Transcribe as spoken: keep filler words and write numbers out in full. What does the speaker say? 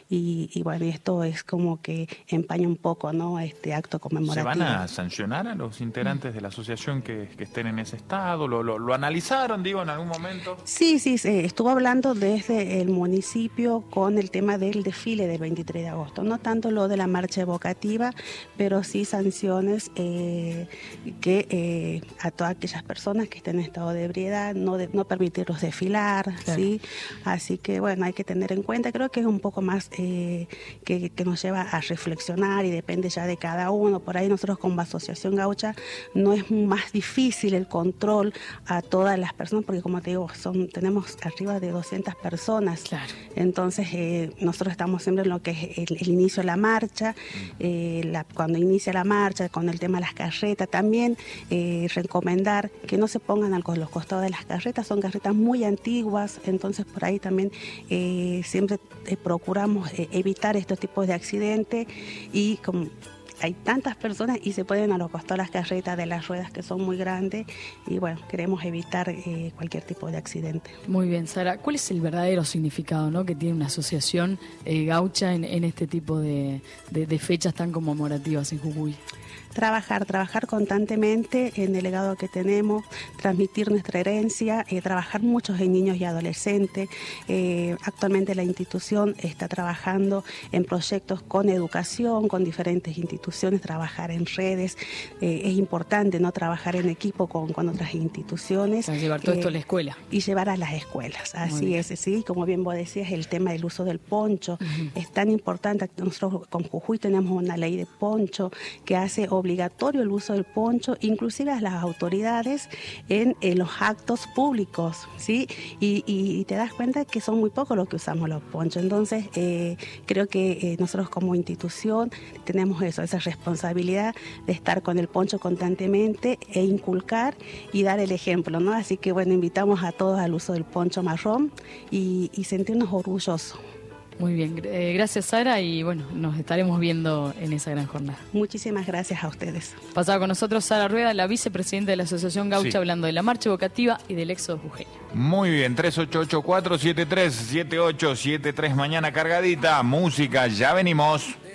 y, y bueno, esto es como que empaña un poco, ¿no?, este acto conmemorativo. ¿Se van a sancionar a los integrantes de la asociación que, que estén en ese estado? ¿Lo, lo, lo analizaron, digo, en algún momento? Sí, sí, se estuvo hablando desde el municipio con el tema del desfile del veintitrés de agosto, no tanto lo de la marcha evocativa, pero sí sanciones eh, que eh, a todas aquellas personas que estén en estado de ebriedad, no, de, no permitirlos desfilar, claro. ¿Sí? Así que bueno, hay que tener en cuenta, creo que es un poco más eh, que, que nos lleva a reflexionar y depende ya de cada uno. Por ahí nosotros como Asociación Gaucha no es más difícil el control a todas las personas, porque como te digo, son, tenemos arriba de doscientas personas, claro. Entonces eh, nosotros estamos siempre en lo que es el, el inicio de la marcha, eh, la, cuando inicia la marcha, con el tema de las carretas, también eh, recomendar que no se pongan a los costados de las carretas, son carretas muy antiguas, entonces por ahí también eh, siempre eh, procuramos eh, evitar estos tipos de accidentes y como hay tantas personas y se pueden a los costados las carretas de las ruedas que son muy grandes y bueno, queremos evitar eh, cualquier tipo de accidente. Muy bien, Sara, ¿cuál es el verdadero significado, ¿no?, que tiene una asociación eh, gaucha en, en este tipo de, de, de fechas tan conmemorativas en Jujuy? Trabajar, trabajar constantemente en el legado que tenemos, transmitir nuestra herencia, eh, trabajar mucho en niños y adolescentes. Eh, actualmente la institución está trabajando en proyectos con educación, con diferentes instituciones, trabajar en redes. Eh, es importante no trabajar en equipo con, con otras instituciones. O sea, llevar todo eh, esto a la escuela. Y llevar a las escuelas, así es, sí, como bien vos decías, el tema del uso del poncho uh-huh. es tan importante. Nosotros con Jujuy tenemos una ley de poncho que hace obligatorio el uso del poncho, inclusive a las autoridades en, en los actos públicos, ¿sí? Y, y, y te das cuenta que son muy pocos los que usamos los ponchos. Entonces, eh, creo que eh, nosotros como institución tenemos eso, esa responsabilidad de estar con el poncho constantemente e inculcar y dar el ejemplo, ¿no? Así que, bueno, invitamos a todos al uso del poncho marrón y, y sentirnos orgullosos. Muy bien, eh, gracias Sara y bueno, nos estaremos viendo en esa gran jornada. Muchísimas gracias a ustedes. Pasaba con nosotros Sara Rueda, la vicepresidenta de la Asociación Gaucha, sí, hablando de la marcha evocativa y del éxodo jujeño. Muy bien, tres ocho ocho cuatro siete tres siete ocho siete tres, mañana cargadita, música, ya venimos.